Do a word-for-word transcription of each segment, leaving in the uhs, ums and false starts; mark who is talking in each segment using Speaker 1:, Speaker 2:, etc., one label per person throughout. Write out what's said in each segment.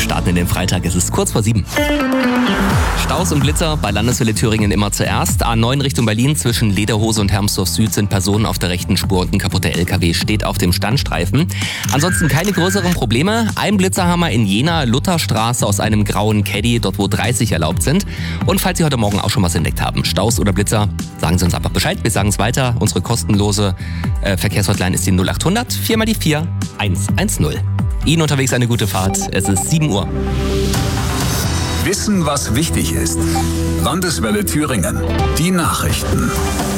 Speaker 1: starten in den Freitag. Es ist kurz vor sieben. Staus und Blitzer bei Landeswelle Thüringen immer zuerst. A neun Richtung Berlin zwischen Lederhose und Hermsdorf Süd sind Personen auf der rechten Spur und ein kaputter L K W steht auf dem Standstreifen. Ansonsten keine größeren Probleme. Ein Blitzerhammer in Jena, Lutherstraße aus einem grauen Caddy, dort wo dreißig erlaubt sind. Und falls Sie heute Morgen auch schon was entdeckt haben, Staus oder Blitzer, sagen Sie uns einfach Bescheid. Wir sagen es weiter. Unsere kostenlose äh, Verkehrshotline ist die null achthundert vier mal die vier eins eins null. Ihnen unterwegs eine gute Fahrt. Es ist sieben Uhr.
Speaker 2: Wissen, was wichtig ist. Landeswelle Thüringen. Die Nachrichten.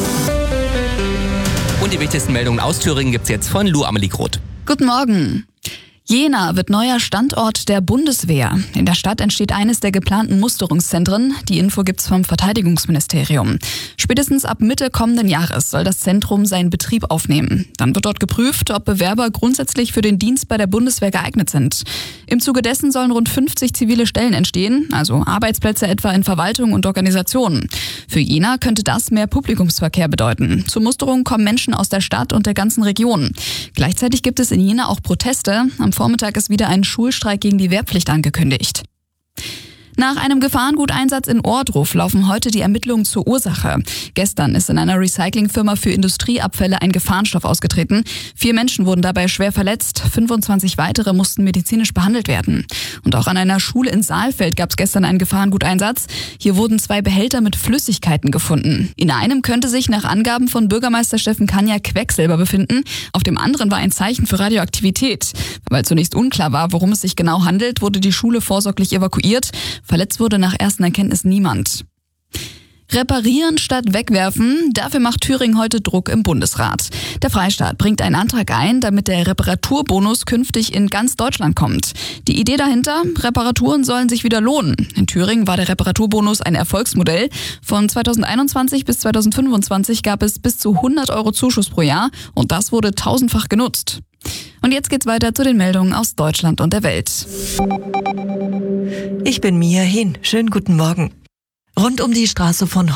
Speaker 1: Und die wichtigsten Meldungen aus Thüringen gibt's jetzt von Lu Amelie Groth.
Speaker 3: Guten Morgen. Jena wird neuer Standort der Bundeswehr. In der Stadt entsteht eines der geplanten Musterungszentren. Die Info gibt's vom Verteidigungsministerium. Spätestens ab Mitte kommenden Jahres soll das Zentrum seinen Betrieb aufnehmen. Dann wird dort geprüft, ob Bewerber grundsätzlich für den Dienst bei der Bundeswehr geeignet sind. Im Zuge dessen sollen rund fünfzig zivile Stellen entstehen, also Arbeitsplätze etwa in Verwaltung und Organisationen. Für Jena könnte das mehr Publikumsverkehr bedeuten. Zur Musterung kommen Menschen aus der Stadt und der ganzen Region. Gleichzeitig gibt es in Jena auch Proteste. Am Vormittag ist wieder ein Schulstreik gegen die Wehrpflicht angekündigt. Nach einem Gefahrenguteinsatz in Ohrdruf laufen heute die Ermittlungen zur Ursache. Gestern ist in einer Recyclingfirma für Industrieabfälle ein Gefahrenstoff ausgetreten. Vier Menschen wurden dabei schwer verletzt, fünfundzwanzig weitere mussten medizinisch behandelt werden. Und auch an einer Schule in Saalfeld gab es gestern einen Gefahrenguteinsatz. Hier wurden zwei Behälter mit Flüssigkeiten gefunden. In einem könnte sich nach Angaben von Bürgermeister Steffen Kanja Quecksilber befinden. Auf dem anderen war ein Zeichen für Radioaktivität. Weil zunächst unklar war, worum es sich genau handelt, wurde die Schule vorsorglich evakuiert. Verletzt wurde nach ersten Erkenntnissen niemand. Reparieren statt wegwerfen, dafür macht Thüringen heute Druck im Bundesrat. Der Freistaat bringt einen Antrag ein, damit der Reparaturbonus künftig in ganz Deutschland kommt. Die Idee dahinter, Reparaturen sollen sich wieder lohnen. In Thüringen war der Reparaturbonus ein Erfolgsmodell. Von zweitausendeinundzwanzig bis zweitausendfünfundzwanzig gab es bis zu hundert Euro Zuschuss pro Jahr und das wurde tausendfach genutzt. Und jetzt geht's weiter zu den Meldungen aus Deutschland und der Welt.
Speaker 4: Ich bin Mia Hin. Schönen guten Morgen. Rund um die Straße von